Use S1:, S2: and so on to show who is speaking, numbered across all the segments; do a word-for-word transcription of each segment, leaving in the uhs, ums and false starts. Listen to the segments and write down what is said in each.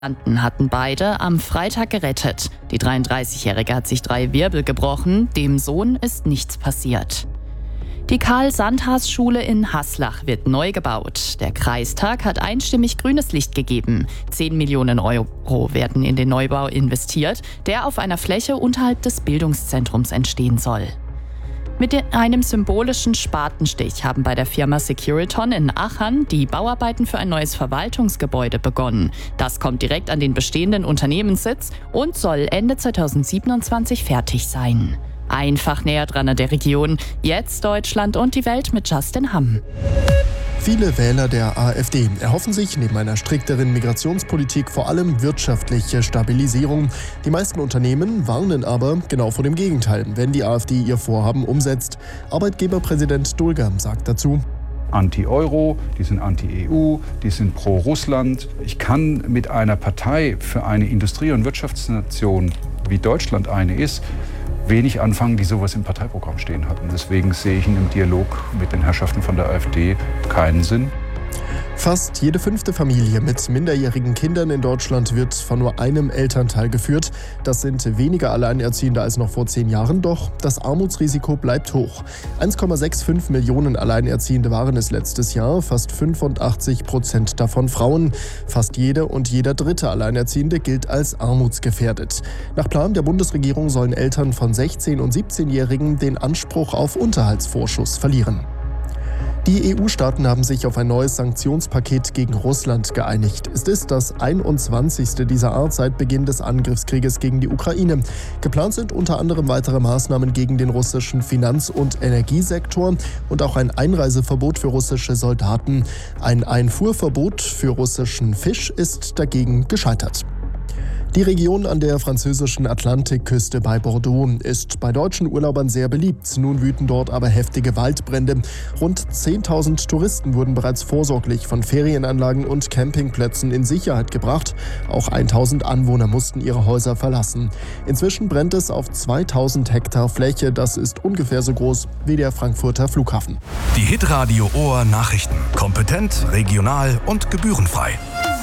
S1: hatten beide am Freitag gerettet. Die dreiunddreißigjährige hat sich drei Wirbel gebrochen, dem Sohn ist nichts passiert. Die Karl-Sandhas-Schule in Haslach wird neu gebaut. Der Kreistag hat einstimmig grünes Licht gegeben. Zehn Millionen Euro werden in den Neubau investiert, der auf einer Fläche unterhalb des Bildungszentrums entstehen soll. Mit einem symbolischen Spatenstich haben bei der Firma Securiton in Achern die Bauarbeiten für ein neues Verwaltungsgebäude begonnen. Das kommt direkt an den bestehenden Unternehmenssitz und soll Ende zweitausendsiebenundzwanzig fertig sein. Einfach näher dran an der Region. Jetzt Deutschland und die Welt mit Justin Hamm.
S2: Viele Wähler der AfD erhoffen sich neben einer strikteren Migrationspolitik vor allem wirtschaftliche Stabilisierung. Die meisten Unternehmen warnen aber genau vor dem Gegenteil, wenn die AfD ihr Vorhaben umsetzt. Arbeitgeberpräsident Dulger sagt dazu:
S3: Anti-Euro, die sind anti-E U, die sind pro-Russland. Ich kann mit einer Partei für eine Industrie- und Wirtschaftsnation, wie Deutschland eine ist, wenig anfangen, die sowas im Parteiprogramm stehen hatten. Deswegen sehe ich in dem Dialog mit den Herrschaften von der AfD keinen Sinn.
S2: Fast jede fünfte Familie mit minderjährigen Kindern in Deutschland wird von nur einem Elternteil geführt. Das sind weniger Alleinerziehende als noch vor zehn Jahren, doch das Armutsrisiko bleibt hoch. eins Komma fünfundsechzig Millionen Alleinerziehende waren es letztes Jahr, fast fünfundachtzig Prozent davon Frauen. Fast jede und jeder dritte Alleinerziehende gilt als armutsgefährdet. Nach Plan der Bundesregierung sollen Eltern von sechzehn- und siebzehnjährigen den Anspruch auf Unterhaltsvorschuss verlieren. Die E U-Staaten haben sich auf ein neues Sanktionspaket gegen Russland geeinigt. Es ist das einundzwanzigste dieser Art seit Beginn des Angriffskrieges gegen die Ukraine. Geplant sind unter anderem weitere Maßnahmen gegen den russischen Finanz- und Energiesektor und auch ein Einreiseverbot für russische Soldaten. Ein Einfuhrverbot für russischen Fisch ist dagegen gescheitert. Die Region an der französischen Atlantikküste bei Bordeaux ist bei deutschen Urlaubern sehr beliebt. Nun wüten dort aber heftige Waldbrände. Rund zehntausend Touristen wurden bereits vorsorglich von Ferienanlagen und Campingplätzen in Sicherheit gebracht. Auch tausend Anwohner mussten ihre Häuser verlassen. Inzwischen brennt es auf zweitausend Hektar Fläche. Das ist ungefähr so groß wie der Frankfurter Flughafen.
S4: Die Hitradio Ohr Nachrichten. Kompetent, regional und gebührenfrei.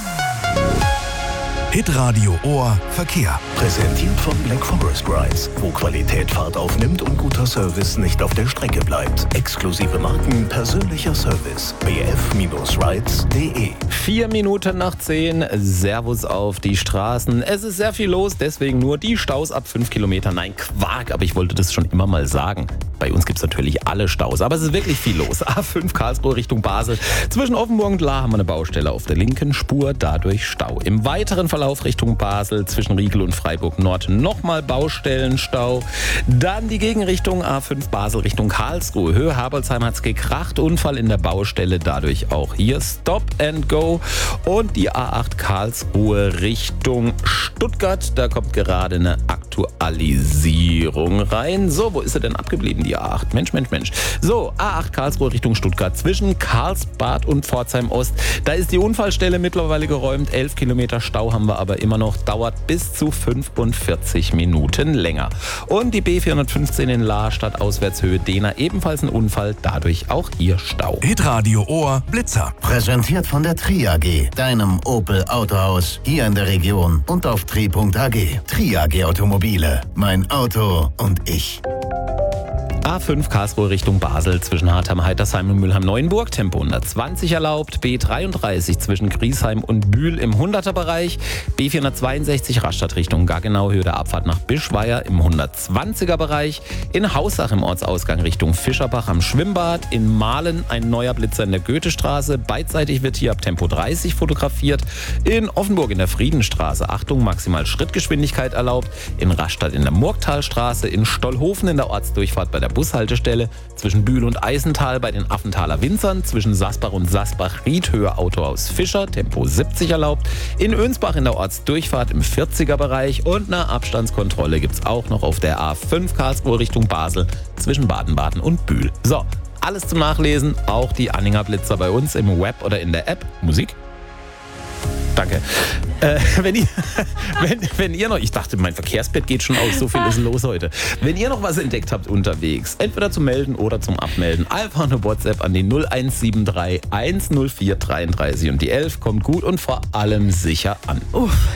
S4: Hitradio Ohr Verkehr.
S5: Präsentiert von Black Forest Rides, wo Qualität Fahrt aufnimmt und guter Service nicht auf der Strecke bleibt. Exklusive Marken, persönlicher Service. b f rides punkt d e.
S6: Vier Minuten nach zehn. Servus auf die Straßen. Es ist sehr viel los, deswegen nur die Staus ab fünf Kilometern. Nein, Quark, aber ich wollte das schon immer mal sagen. Bei uns gibt es natürlich alle Staus, aber es ist wirklich viel los. A fünf Karlsruhe Richtung Basel. Zwischen Offenburg und Lahr haben wir eine Baustelle auf der linken Spur, dadurch Stau. Im weiteren Verlauf Richtung Basel, zwischen Riegel und Freiburg Nord nochmal Baustellenstau. Dann die Gegenrichtung A fünf Basel Richtung Karlsruhe. Höhe Habolzheim hat es gekracht, Unfall in der Baustelle, dadurch auch hier Stop and Go. Und die A acht Karlsruhe Richtung Stuttgart, da kommt gerade eine Aktualisierung rein. So, wo ist sie denn abgeblieben, die A acht? Mensch, Mensch, Mensch. So, A acht Karlsruhe Richtung Stuttgart, zwischen Karlsbad und Pforzheim Ost. Da ist die Unfallstelle mittlerweile geräumt. elf Kilometer Stau haben wir aber immer noch. Dauert bis zu fünfundvierzig Minuten länger. Und die B vierhundertfünfzehn in Lahr Stadt Auswärtshöhe Dehner, ebenfalls ein Unfall. Dadurch auch hier Stau.
S4: Hitradio Ohr Blitzer.
S5: Präsentiert von der Tri A G, deinem Opel Autohaus, hier in der Region und auf tri punkt a g. Tri A G Automobile. Mein Auto und ich.
S6: A fünf Karlsruhe Richtung Basel, zwischen Hartheim, Heitersheim und Mülheim-Neuenburg, Tempo hundertzwanzig erlaubt. B dreiunddreißig zwischen Griesheim und Bühl im hunderter-Bereich. B vierhundertzweiundsechzig Rastatt Richtung Gaggenau, Höhe der Abfahrt nach Bischweier im hundertzwanziger-Bereich. In Hausach im Ortsausgang Richtung Fischerbach am Schwimmbad. In Mahlen ein neuer Blitzer in der Goethestraße. Beidseitig wird hier ab Tempo dreißig fotografiert. In Offenburg in der Friedenstraße, Achtung, maximal Schrittgeschwindigkeit erlaubt. In Rastatt in der Murgtalstraße. In Stollhofen in der Ortsdurchfahrt bei der Bushaltestelle, zwischen Bühl und Eisental bei den Affenthaler Winzern, zwischen Sasbach und Sasbach-Ried, Höhe Autohaus Fischer, Tempo siebzig erlaubt, in Önsbach in der Ortsdurchfahrt im vierziger-Bereich und eine Abstandskontrolle gibt es auch noch auf der A fünf Karlsruhe Richtung Basel, zwischen Baden-Baden und Bühl. So, alles zum Nachlesen, auch die Anhänger Blitzer bei uns im Web oder in der App. Musik. Danke. Äh, wenn, ihr, wenn, wenn ihr noch, ich dachte, mein Verkehrsbett geht schon aus, so viel ist los heute. Wenn ihr noch was entdeckt habt unterwegs, entweder zum Melden oder zum Abmelden, einfach eine WhatsApp an die null eins sieben drei eins null vier dreiunddreißig und die elf kommt gut und vor allem sicher an. Uff.